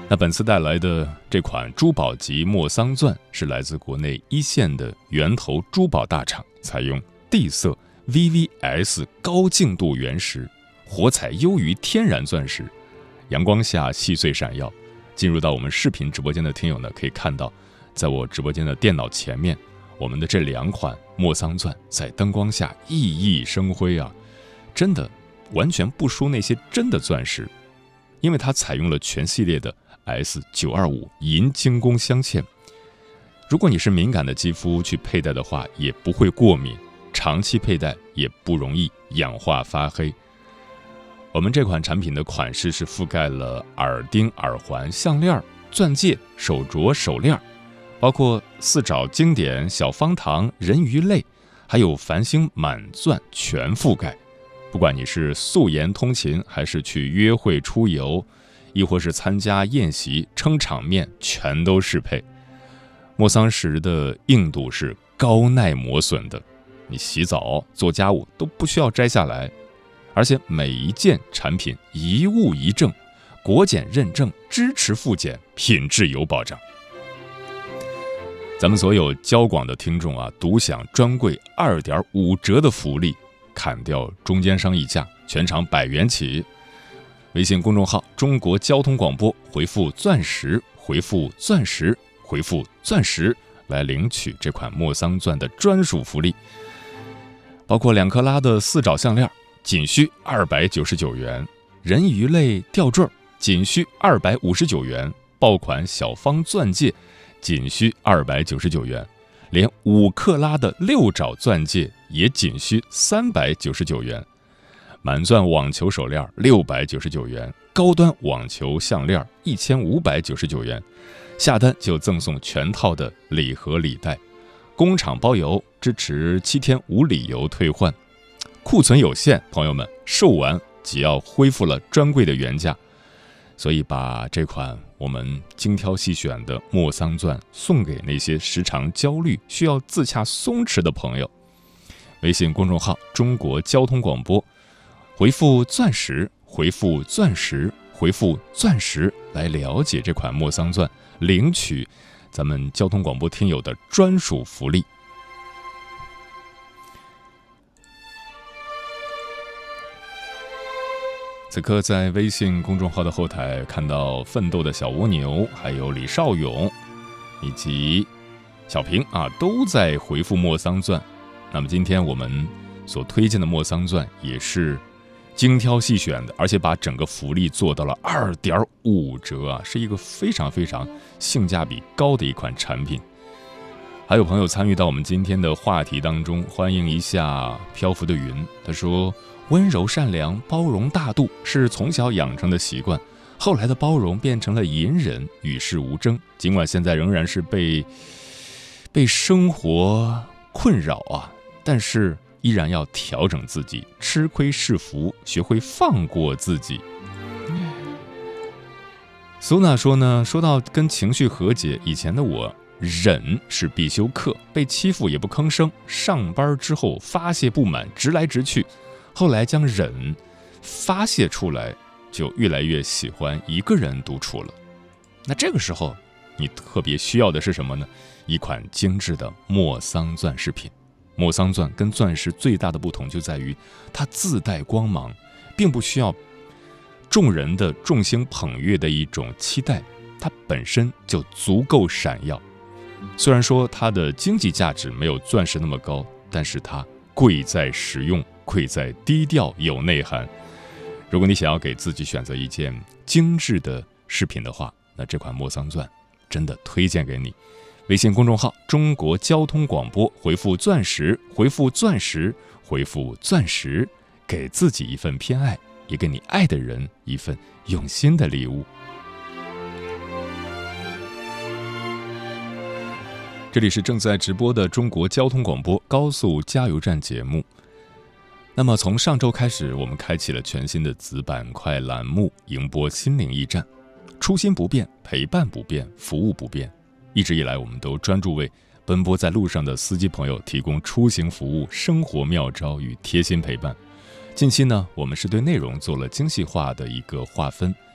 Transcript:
那本次带来的这款珠宝级莫桑钻是来自国内一线的源头珠宝大厂，采用地色 VVS 高净度原石，火彩优于天然钻石，阳光下细碎闪耀。进入到我们视频直播间的听友呢，可以看到在我直播间的电脑前面，我们的这2款莫桑钻在灯光下熠熠生辉啊，真的完全不输那些真的钻石，因为它采用了全系列的S925银精工镶嵌，如果你是敏感的肌肤去佩戴的话，也不会过敏，长期佩戴也不容易氧化发黑。我们这款产品的款式是覆盖了耳钉、耳环、项链、钻戒、手镯、手链，包括4爪经典、小方糖、人鱼类，还有繁星满钻全覆盖。不管你是素颜通勤，还是去约会出游，亦或是参加宴席撑场面，全都适配。莫桑石的硬度是高耐磨损的，你洗澡做家务都不需要摘下来，而且每一件产品一物一证，国检认证，支持复检，品质有保障。咱们所有交广的听众啊，独享专柜2.5折的福利，砍掉中间商议价，全场100元起。微信公众号中国交通广播，回复钻石，回复钻石，回复钻石来领取这款莫桑钻的专属福利，包括2克拉的4爪项链仅需299元，人鱼类吊坠仅需259元，爆款小方钻戒仅需299元，连5克拉的6爪钻戒也仅需399元，满钻网球手链699元，高端网球项链1599元，下单就赠送全套的礼盒礼袋，工厂包邮，支持7天无理由退换。库存有限，朋友们，售完即要恢复了专柜的原价，所以把这款我们精挑细选的莫桑钻送给那些时常焦虑、需要自洽松弛的朋友。微信公众号中国交通广播，回复钻石，回复钻石，回复钻石来了解这款莫桑钻，领取咱们交通广播听友的专属福利。此刻在微信公众号的后台看到奋斗的小蜗牛，还有李少勇以及小平啊，都在回复莫桑钻。那么今天我们所推荐的莫桑钻也是精挑细选的，而且把整个福利做到了2.5折啊，是一个非常非常性价比高的一款产品。还有朋友参与到我们今天的话题当中，欢迎一下漂浮的云，他说温柔善良、包容大度是从小养成的习惯，后来的包容变成了隐忍、与世无争。尽管现在仍然是被生活困扰啊，但是依然要调整自己，吃亏是福，学会放过自己。苏娜说呢，说到跟情绪和解，以前的我忍是必修课，被欺负也不吭声，上班之后发泄不满，直来直去。后来将忍发泄出来，就越来越喜欢一个人独处了。那这个时候你特别需要的是什么呢？一款精致的莫桑钻饰品。莫桑钻跟钻石最大的不同就在于它自带光芒，并不需要众人的众星捧月的一种期待，它本身就足够闪耀。虽然说它的经济价值没有钻石那么高，但是它贵在实用，贵在低调有内涵。如果你想要给自己选择一件精致的饰品的话，那这款莫桑钻真的推荐给你。微信公众号中国交通广播，回复钻石，回复钻石，回复钻石，给自己一份偏爱，也给你爱的人一份用心的礼物。这里是正在直播的中国交通广播高速加油站节目。那么从上周开始，我们开启了全新的子板块栏目，迎播心灵驿站。初心不变，陪伴不变，服务不变。一直以来，我们都专注为奔波在路上的司机朋友提供出行服务、生活妙招与贴心陪伴。近期呢，我们是对内容做了精细化的一个划分，